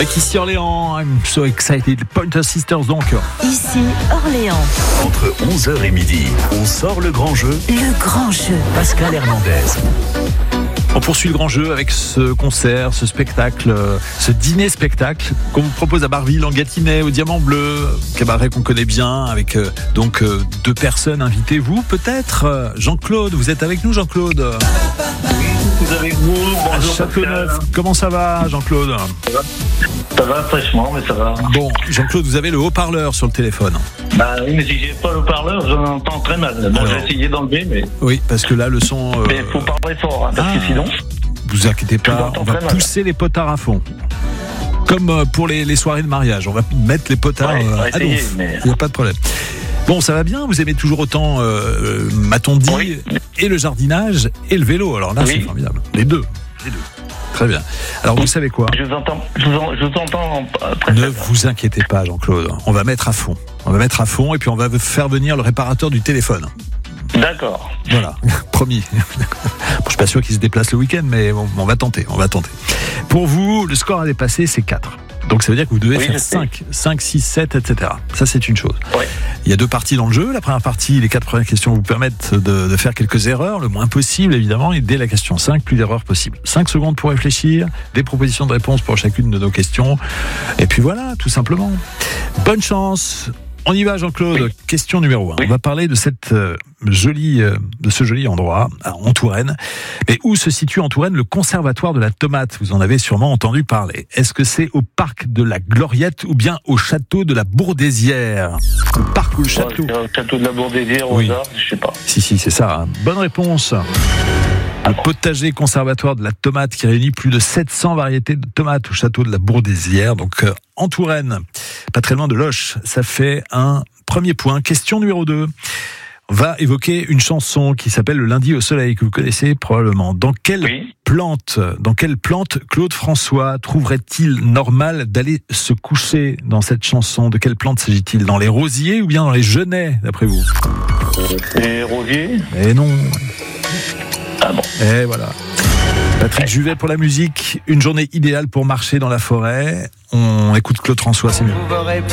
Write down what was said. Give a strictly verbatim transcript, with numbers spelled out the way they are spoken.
Avec ici Orléans, I'm so excited. Pointer Sisters donc. Ici Orléans. Entre onze heures et midi, on sort le grand jeu. Le grand jeu. Pascal Hernandez. On poursuit le grand jeu avec ce concert, ce spectacle, ce dîner-spectacle qu'on vous propose à Barville, en Gâtinais, au Diamant Bleu, cabaret qu'on connaît bien, avec euh, donc euh, deux personnes invitées. Vous, peut-être Jean-Claude, vous êtes avec nous, Jean-Claude? Oui, vous avec vous. À Bonjour Châteauneuf. Pascal. Comment ça va, Jean-Claude? Ça va, ça va fraîchement, mais ça va. Bon, Jean-Claude, vous avez le haut-parleur sur le téléphone. Bah oui, mais si j'ai pas le parleur, je l'entends très mal. Bon, Alors. j'ai essayé d'enlever, mais Oui, parce que là, le son... euh, mais faut parler fort, hein, parce ah. que sinon. Vous inquiétez Je pas, l'entends on va très mal. pousser les potards à fond. Comme euh, pour les, les soirées de mariage, on va mettre les potards Ouais, on va euh, à essayer, donf. mais- Il n'y a pas de problème. Bon, ça va bien, vous aimez toujours autant, euh, euh, m'a-t-on dit, Oui. et le jardinage et le vélo. Alors là, Oui. c'est formidable. Les deux. Les deux. Très bien. Alors, vous savez quoi? Je vous entends, je vous, en- je vous entends euh, très Ne faible. vous inquiétez pas, Jean-Claude. On va mettre à fond. On va mettre à fond et puis on va faire venir le réparateur du téléphone. D'accord. Voilà, promis. Bon, je suis pas sûr qu'il se déplace le week-end, mais on, on va tenter, on va tenter. Pour vous, le score à dépasser, c'est quatre. Donc ça veut dire que vous devez Oui, faire je sais. cinq, cinq, six, sept, et cetera. Ça, c'est une chose. Ouais. Il y a deux parties dans le jeu. La première partie, les quatre premières questions vous permettent de, de faire quelques erreurs, le moins possible, évidemment. Et dès la question cinq, plus d'erreurs possibles. cinq secondes pour réfléchir, des propositions de réponse pour chacune de nos questions. Et puis voilà, tout simplement. Bonne chance. On y va, Jean-Claude. Oui. Question numéro un. Oui. On va parler de cette euh, jolie, euh, de ce joli endroit, à- en Touraine. Mais où se situe en Touraine le conservatoire de la tomate? Vous en avez sûrement entendu parler. Est-ce que c'est au parc de la Gloriette ou bien au château de la Bourdésière? Le parc ou le château? Ouais, c'est un château de la Bourdésière, au Oui. hasard, je sais pas. Si, si, c'est ça. hein. Bonne réponse. Le potager conservatoire de la tomate qui réunit plus de sept cents variétés de tomates au château de la Bourdésière, donc euh, en Touraine, pas très loin de Loches. Ça fait un premier point. Question numéro deux. On va évoquer une chanson qui s'appelle Le lundi au soleil, que vous connaissez probablement. Dans quelle Oui. plante, dans quelle plante Claude François trouverait-il normal d'aller se coucher dans cette chanson? De quelle plante s'agit-il? Dans les rosiers ou bien dans les genêts, d'après vous? Et Rosier. Eh non. Ah bon. Et voilà. Patrick Juvet pour la musique. Une journée idéale pour marcher dans la forêt. On écoute Claude François, c'est mieux.